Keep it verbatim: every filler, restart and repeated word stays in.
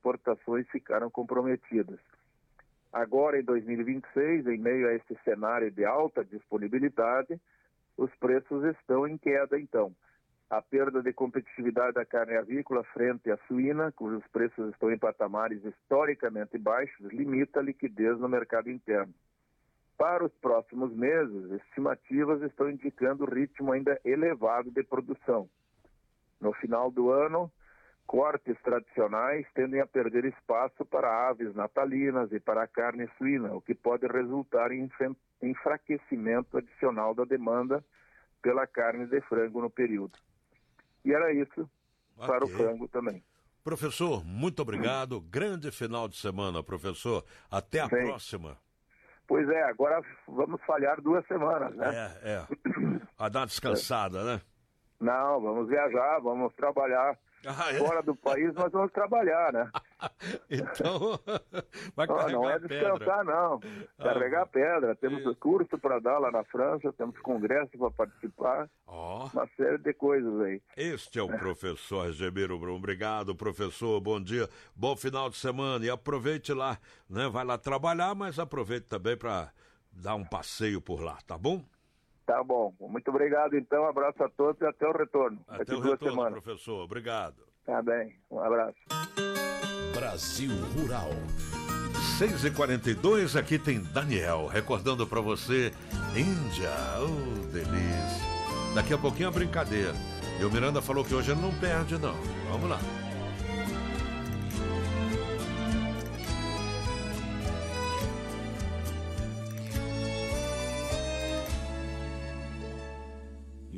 exportações ficaram comprometidas. Agora, em dois mil e vinte e seis, em meio a este cenário de alta disponibilidade, os preços estão em queda, então. A perda de competitividade da carne avícola frente à suína, cujos preços estão em patamares historicamente baixos, limita a liquidez no mercado interno. Para os próximos meses, estimativas estão indicando ritmo ainda elevado de produção. No final do ano, cortes tradicionais tendem a perder espaço para aves natalinas e para a carne suína, o que pode resultar em enfraquecimento adicional da demanda pela carne de frango no período. E era isso okay. para o frango também. Professor, muito obrigado. Grande final de semana, professor. Até a Sim. próxima. Pois é, agora vamos falhar duas semanas, né? É, é. A dar uma descansada, é. né? Não, vamos viajar, vamos trabalhar. Ah, é? Fora do país nós vamos trabalhar, né? Então, vai não, carregar não é descansar, pedra. não. Carregar ah, pedra. Temos isso. curso para dar lá na França, temos congresso para participar, oh. uma série de coisas aí. Este é o é. professor Regemiro Brum. Obrigado, professor. Bom dia, bom final de semana. E aproveite lá, né? Vai lá trabalhar, mas aproveite também para dar um passeio por lá, tá bom? Tá bom. Muito obrigado, então. Um abraço a todos e até o retorno. Até o retorno, semanas. Professor. Obrigado. Tá bem. Um abraço. Brasil Rural. seis e quarenta e dois, aqui tem Daniel, recordando para você, Índia. Oh, delícia. Daqui a pouquinho a brincadeira. E o Miranda falou que hoje ele não perde, não. Vamos lá.